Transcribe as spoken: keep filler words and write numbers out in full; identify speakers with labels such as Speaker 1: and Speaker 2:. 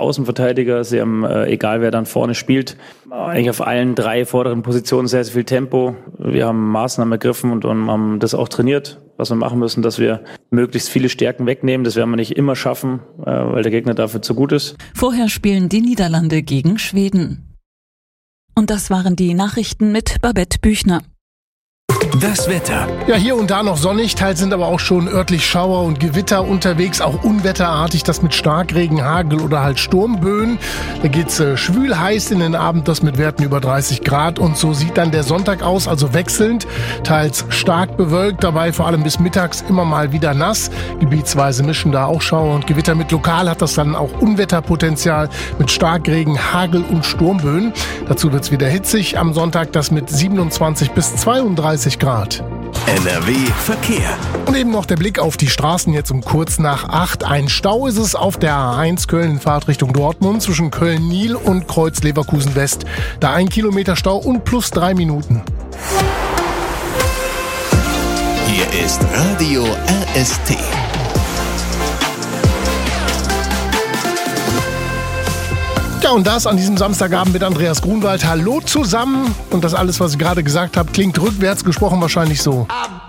Speaker 1: Außenverteidiger. Sie haben, äh, egal wer dann vorne spielt, eigentlich auf allen drei vorderen Positionen sehr, sehr viel Tempo. Wir haben Maßnahmen ergriffen und, und haben das auch trainiert, was wir machen müssen, dass wir möglichst viele Stärken wegnehmen. Das werden wir nicht immer schaffen, äh, weil der Gegner dafür zu gut ist.
Speaker 2: Vorher spielen die Niederlande gegen Schweden. Und das waren die Nachrichten mit Babette Büchner.
Speaker 3: Das Wetter.
Speaker 4: Ja, hier und da noch sonnig, teils sind aber auch schon örtlich Schauer und Gewitter unterwegs, auch unwetterartig, das mit Starkregen, Hagel oder halt Sturmböen. Da geht's äh, schwül heiß in den Abend, das mit Werten über dreißig Grad und so sieht dann der Sonntag aus, also wechselnd, teils stark bewölkt, dabei vor allem bis mittags immer mal wieder nass. Gebietsweise mischen da auch Schauer und Gewitter mit, lokal hat das dann auch Unwetterpotenzial mit Starkregen, Hagel und Sturmböen. Dazu wird's wieder hitzig, am Sonntag das mit siebenundzwanzig bis zweiunddreißig Grad.
Speaker 3: N R W Verkehr.
Speaker 4: Und eben noch der Blick auf die Straßen jetzt um kurz nach acht. Ein Stau ist es auf der A eins Köln in Fahrtrichtung Dortmund zwischen Köln-Nil und Kreuz Leverkusen West. Da ein Kilometer Stau und plus drei Minuten.
Speaker 3: Hier ist Radio R S T.
Speaker 4: Ja, und das an diesem Samstagabend mit Andreas Grunwald. Hallo zusammen. Und das alles, was ich gerade gesagt habe, klingt rückwärts gesprochen wahrscheinlich so.